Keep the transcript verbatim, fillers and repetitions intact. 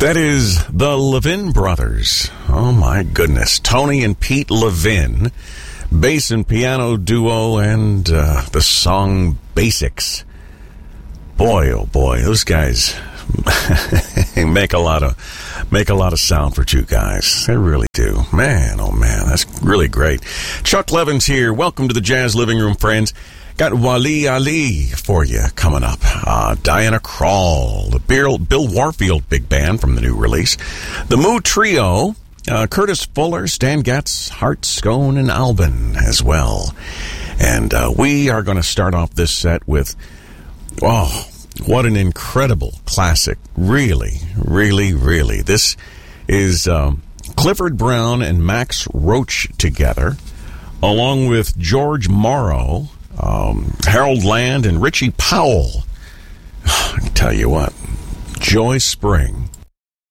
That is the Levin Brothers. Oh, my goodness. Tony and Pete Levin, bass and piano duo, and uh, the song Basics. Boy, oh boy, those guys make a lot of make a lot of sound for two guys. They really do. Man, oh man, that's really great. Chuck Levin's here. Welcome to the Jazz Living Room, friends. Got Wally Ali for you coming up. Uh, Diana Krall, the Bill, Bill Warfield Big Band from the new release. The Moo Trio, uh, Curtis Fuller, Stan Getz, Hart Scone, and Albin as well. And uh, we are going to start off this set with, oh, what an incredible classic. Really, really, really. This is um, Clifford Brown and Max Roach together, along with George Morrow, Um, Harold Land, and Richie Powell. I tell you what, Joy Spring